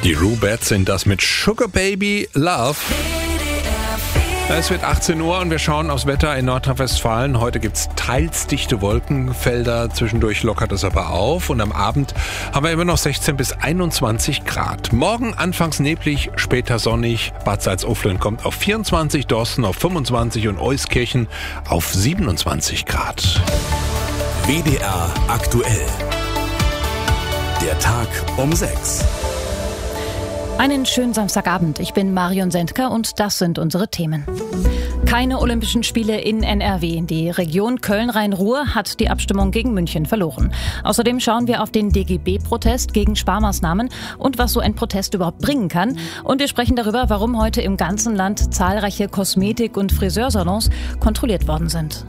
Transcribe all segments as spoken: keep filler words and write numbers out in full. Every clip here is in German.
Die Rubettes sind das mit Sugar Baby Love. Es wird achtzehn Uhr und wir schauen aufs Wetter in Nordrhein-Westfalen. Heute gibt es teils dichte Wolkenfelder, zwischendurch lockert es aber auf. Und am Abend haben wir immer noch sechzehn bis einundzwanzig Grad. Morgen anfangs neblig, später sonnig. Bad Salzuflen kommt auf vierundzwanzig, Dorsten auf fünfundzwanzig und Euskirchen auf siebenundzwanzig Grad. W D R aktuell. Der Tag um sechs. Einen schönen Samstagabend. Ich bin Marion Sendker und das sind unsere Themen. Keine Olympischen Spiele in N R W. Die Region Köln-Rhein-Ruhr hat die Abstimmung gegen München verloren. Außerdem schauen wir auf den D G B-Protest gegen Sparmaßnahmen und was so ein Protest überhaupt bringen kann. Und wir sprechen darüber, warum heute im ganzen Land zahlreiche Kosmetik- und Friseursalons kontrolliert worden sind.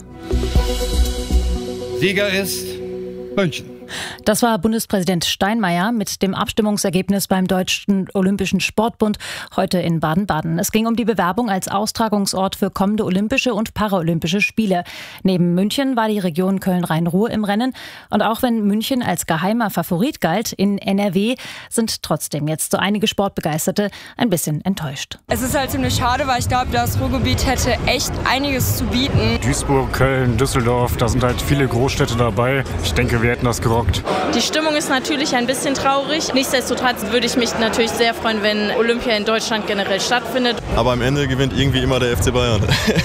Sieger ist München. Das war Bundespräsident Steinmeier mit dem Abstimmungsergebnis beim Deutschen Olympischen Sportbund heute in Baden-Baden. Es ging um die Bewerbung als Austragungsort für kommende Olympische und Paralympische Spiele. Neben München war die Region Köln-Rhein-Ruhr im Rennen. Und auch wenn München als geheimer Favorit galt, in N R W sind trotzdem jetzt so einige Sportbegeisterte ein bisschen enttäuscht. Es ist halt ziemlich schade, weil ich glaube, das Ruhrgebiet hätte echt einiges zu bieten. Duisburg, Köln, Düsseldorf, da sind halt viele Großstädte dabei. Ich denke, wir hätten das gerockt. Die Stimmung ist natürlich ein bisschen traurig. Nichtsdestotrotz würde ich mich natürlich sehr freuen, wenn Olympia in Deutschland generell stattfindet. Aber am Ende gewinnt irgendwie immer der F C Bayern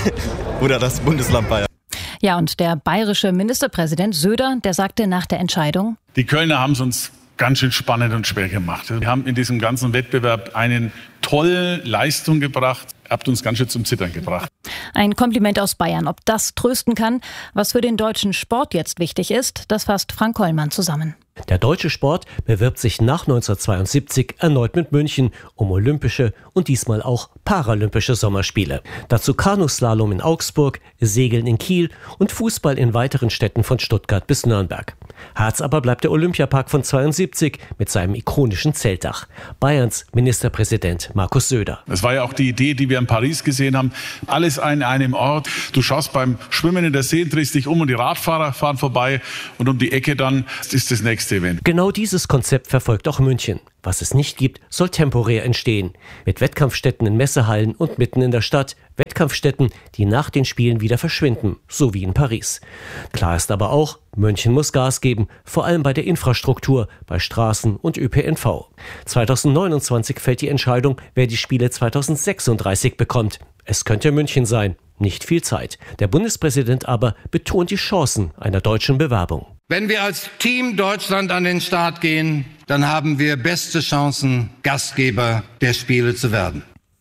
oder das Bundesland Bayern. Ja, und der bayerische Ministerpräsident Söder, der sagte nach der Entscheidung: Die Kölner haben es uns ganz schön spannend und schwer gemacht. Wir haben in diesem ganzen Wettbewerb eine tolle Leistung gebracht, habt uns ganz schön zum Zittern gebracht. Ein Kompliment aus Bayern. Ob das trösten kann, was für den deutschen Sport jetzt wichtig ist, das fasst Frank Kollmann zusammen. Der deutsche Sport bewirbt sich nach neunzehnhundertzweiundsiebzig erneut mit München um olympische und diesmal auch paralympische Sommerspiele. Dazu Kanuslalom in Augsburg, Segeln in Kiel und Fußball in weiteren Städten von Stuttgart bis Nürnberg. Herz aber bleibt der Olympiapark von zweiundsiebzig mit seinem ikonischen Zeltdach. Bayerns Ministerpräsident Markus Söder. Das war ja auch die Idee, die wir in Paris gesehen haben. Alles an einem Ort. Du schaust beim Schwimmen in der See, drehst dich um und die Radfahrer fahren vorbei und um die Ecke dann ist das nächste Event. Genau dieses Konzept verfolgt auch München. Was es nicht gibt, soll temporär entstehen. Mit Wettkampfstätten in Messehallen und mitten in der Stadt. Wettkampfstätten, die nach den Spielen wieder verschwinden, so wie in Paris. Klar ist aber auch, München muss Gas geben, vor allem bei der Infrastruktur, bei Straßen und Ö P N V. zweitausendneunundzwanzig fällt die Entscheidung, wer die Spiele zweitausendsechsunddreißig bekommt. Es könnte München sein. Nicht viel Zeit. Der Bundespräsident aber betont die Chancen einer deutschen Bewerbung. Wenn wir als Team Deutschland an den Start gehen, dann haben wir beste Chancen, Gastgeber der Spiele zu werden.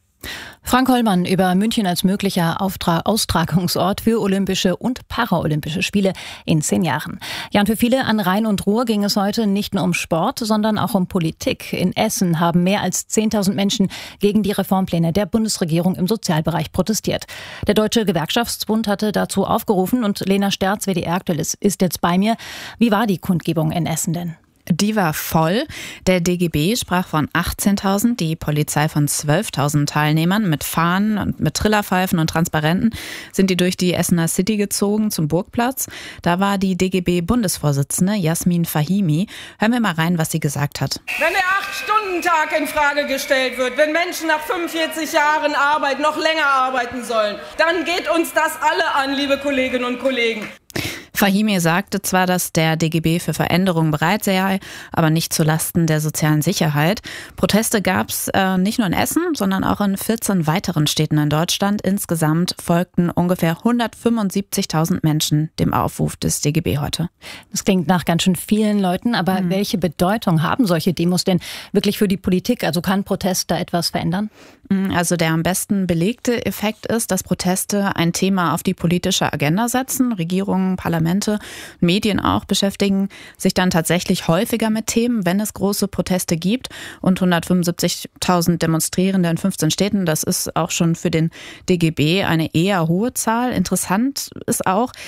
Frank Kollmann über München als möglicher Auftra- Austragungsort für Olympische und Paralympische Spiele in zehn Jahren. Ja, und für viele an Rhein und Ruhr ging es heute nicht nur um Sport, sondern auch um Politik. In Essen haben mehr als zehntausend Menschen gegen die Reformpläne der Bundesregierung im Sozialbereich protestiert. Der Deutsche Gewerkschaftsbund hatte dazu aufgerufen und Lena Sterz, W D R aktuell, ist jetzt bei mir. Wie war die Kundgebung in Essen denn? Die war voll. Der D G B sprach von achtzehntausend, die Polizei von zwölftausend Teilnehmern. Mit Fahnen und mit Trillerpfeifen und Transparenten sind die durch die Essener City gezogen zum Burgplatz. Da war die D G B-Bundesvorsitzende Jasmin Fahimi. Hören wir mal rein, was sie gesagt hat. Wenn der acht-Stunden-Tag in Frage gestellt wird, wenn Menschen nach fünfundvierzig Jahren Arbeit noch länger arbeiten sollen, dann geht uns das alle an, liebe Kolleginnen und Kollegen. Fahimi sagte zwar, dass der D G B für Veränderungen bereit sei, aber nicht zulasten der sozialen Sicherheit. Proteste gab es äh, nicht nur in Essen, sondern auch in vierzehn weiteren Städten in Deutschland. Insgesamt folgten ungefähr hundertfünfundsiebzigtausend Menschen dem Aufruf des D G B heute. Das klingt nach ganz schön vielen Leuten, aber mhm. welche Bedeutung haben solche Demos denn wirklich für die Politik? Also kann Protest da etwas verändern? Also der am besten belegte Effekt ist, dass Proteste ein Thema auf die politische Agenda setzen. Regierungen, Parlamente, Medien auch beschäftigen sich dann tatsächlich häufiger mit Themen, wenn es große Proteste gibt. Und hundertfünfundsiebzigtausend Demonstrierende in fünfzehn Städten, das ist auch schon für den D G B eine eher hohe Zahl. Interessant ist auch,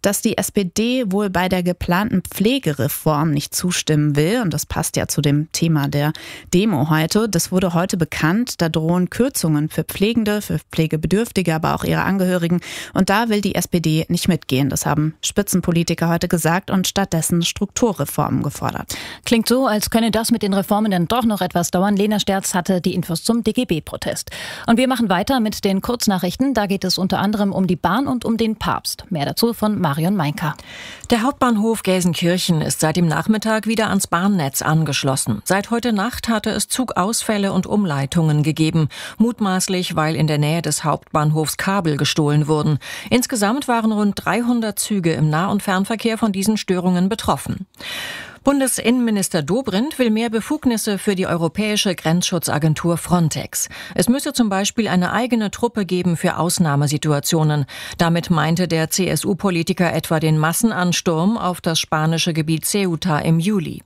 dass die S P D wohl bei der geplanten Pflegereform nicht zustimmen will. Und das passt ja zu dem Thema der Demo heute. Das wurde heute bekannt. Da drohen Kürzungen für Pflegende, für Pflegebedürftige, aber auch ihre Angehörigen. Und da will die S P D nicht mitgehen. Das haben Spitzenpolitiker heute gesagt und stattdessen Strukturreformen gefordert. Klingt so, als könne das mit den Reformen dann doch noch etwas dauern. Lena Sterz hatte die Infos zum D G B-Protest. Und wir machen weiter mit den Kurznachrichten. Da geht es unter anderem um die Bahn und um den Papst. Mehr dazu von Marion Meinker. Der Hauptbahnhof Gelsenkirchen ist seit dem Nachmittag wieder ans Bahnnetz angeschlossen. Seit heute Nacht hatte es Zugausfälle und Umleitungen gegeben. Mutmaßlich, weil in der Nähe des Hauptbahnhofs Kabel gestohlen wurden. Insgesamt waren rund dreihundert Züge im Nah- und Fernverkehr von diesen Störungen betroffen. Bundesinnenminister Dobrindt will mehr Befugnisse für die europäische Grenzschutzagentur Frontex. Es müsse zum Beispiel eine eigene Truppe geben für Ausnahmesituationen. Damit meinte der C S U-Politiker etwa den Massenansturm auf das spanische Gebiet Ceuta im Juli.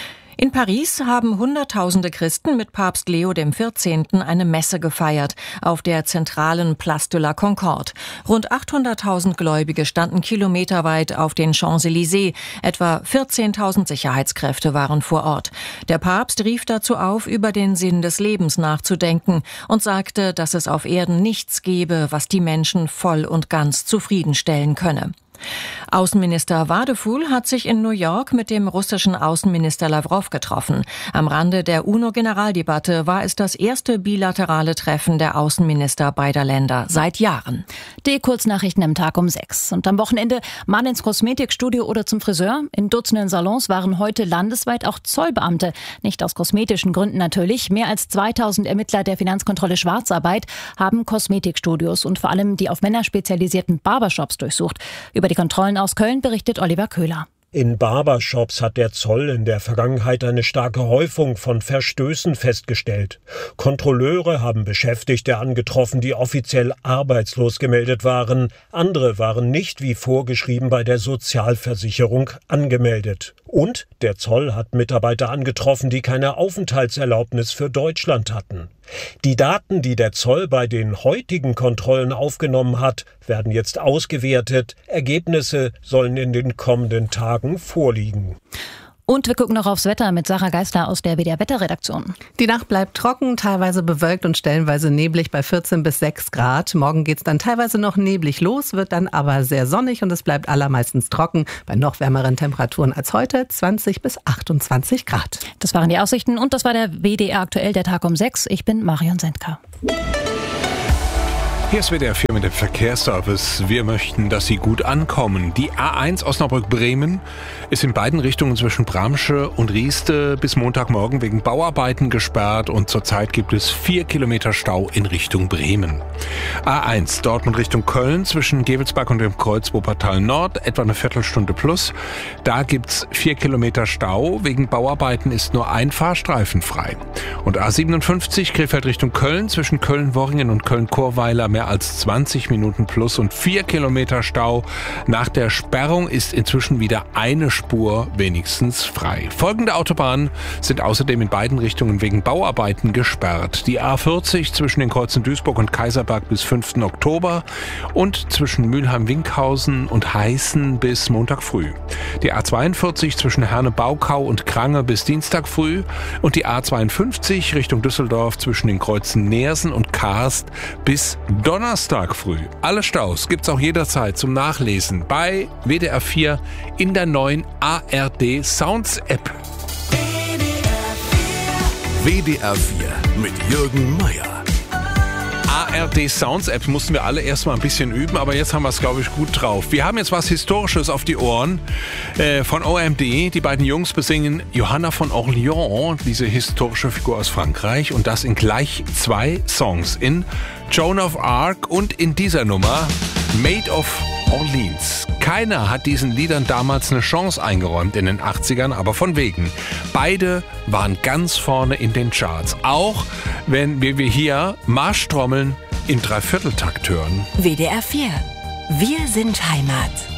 In Paris haben Hunderttausende Christen mit Papst Leo der vierzehnten eine Messe gefeiert auf der zentralen Place de la Concorde. Rund achthunderttausend Gläubige standen kilometerweit auf den Champs-Élysées. Etwa vierzehntausend Sicherheitskräfte waren vor Ort. Der Papst rief dazu auf, über den Sinn des Lebens nachzudenken und sagte, dass es auf Erden nichts gebe, was die Menschen voll und ganz zufriedenstellen könne. Außenminister Wadefuhl hat sich in New York mit dem russischen Außenminister Lawrow getroffen. Am Rande der UNO-Generaldebatte war es das erste bilaterale Treffen der Außenminister beider Länder seit Jahren. Die Kurznachrichten am Tag um sechs. Und am Wochenende mal ins Kosmetikstudio oder zum Friseur. In Dutzenden Salons waren heute landesweit auch Zollbeamte. Nicht aus kosmetischen Gründen natürlich. Mehr als zweitausend Ermittler der Finanzkontrolle Schwarzarbeit haben Kosmetikstudios und vor allem die auf Männer spezialisierten Barbershops durchsucht. Über die Kontrollen aus Köln berichtet Oliver Köhler. In Barbershops hat der Zoll in der Vergangenheit eine starke Häufung von Verstößen festgestellt. Kontrolleure haben Beschäftigte angetroffen, die offiziell arbeitslos gemeldet waren. Andere waren nicht wie vorgeschrieben bei der Sozialversicherung angemeldet. Und der Zoll hat Mitarbeiter angetroffen, die keine Aufenthaltserlaubnis für Deutschland hatten. Die Daten, die der Zoll bei den heutigen Kontrollen aufgenommen hat, werden jetzt ausgewertet. Ergebnisse sollen in den kommenden Tagen vorliegen. Und wir gucken noch aufs Wetter mit Sarah Geisler aus der W D R-Wetterredaktion. Die Nacht bleibt trocken, teilweise bewölkt und stellenweise neblig bei vierzehn bis sechs Grad. Morgen geht's dann teilweise noch neblig los, wird dann aber sehr sonnig und es bleibt allermeistens trocken bei noch wärmeren Temperaturen als heute, zwanzig bis achtundzwanzig Grad. Das waren die Aussichten und das war der W D R aktuell, der Tag um sechs. Ich bin Marion Sendker. Hier ist W D R vier mit dem Verkehrsservice. Wir möchten, dass Sie gut ankommen. Die A eins Osnabrück-Bremen ist in beiden Richtungen zwischen Bramsche und Rieste bis Montagmorgen wegen Bauarbeiten gesperrt und zurzeit gibt es vier Kilometer Stau in Richtung Bremen. A eins Dortmund Richtung Köln zwischen Gevelsberg und dem Kreuz Wuppertal Nord etwa eine Viertelstunde plus. Da gibt's vier Kilometer Stau. Wegen Bauarbeiten ist nur ein Fahrstreifen frei. Und A siebenundfünfzig Krefeld Richtung Köln zwischen Köln-Worringen und Köln-Chorweiler mehr als zwanzig Minuten plus und vier Kilometer Stau. Nach der Sperrung ist inzwischen wieder eine Spur wenigstens frei. Folgende Autobahnen sind außerdem in beiden Richtungen wegen Bauarbeiten gesperrt. Die A vierzig zwischen den Kreuzen Duisburg und Kaiserberg bis fünften Oktober und zwischen Mülheim-Winkhausen und Heißen bis Montag früh. Die A zweiundvierzig zwischen Herne-Baukau und Krange bis Dienstag früh und die A zweiundfünfzig Richtung Düsseldorf zwischen den Kreuzen Neersen und Karst bis Donnerstag früh. Alle Staus gibt's auch jederzeit zum Nachlesen bei W D R vier in der neuen A R D Sounds App. W D R vier mit Jürgen Meier. A R D Sounds App mussten wir alle erstmal ein bisschen üben, aber jetzt haben wir es, glaube ich, gut drauf. Wir haben jetzt was Historisches auf die Ohren äh, von O M D. Die beiden Jungs besingen Johanna von Orléans, diese historische Figur aus Frankreich, und das in gleich zwei Songs, in Joan of Arc und in dieser Nummer Maid of Orleans. Keiner hat diesen Liedern damals eine Chance eingeräumt in den achtzigern, aber von wegen. Beide waren ganz vorne in den Charts. Auch wenn wir hier Marschtrommeln im Dreivierteltakt hören. W D R vier. Wir sind Heimat.